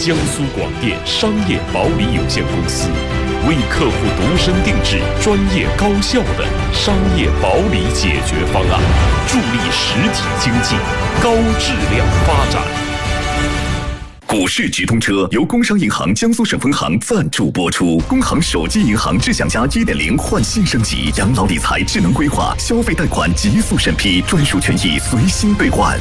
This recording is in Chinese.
江苏广电商业保理有限公司，为客户度身定制专业高效的商业保理解决方案，助力实体经济高质量发展。 股市直通车由工商银行江苏省分行赞助播出。工行手机银行智享家 1.0 换新升级，养老理财智能规划，消费贷款极速审批，专属权益随心兑换。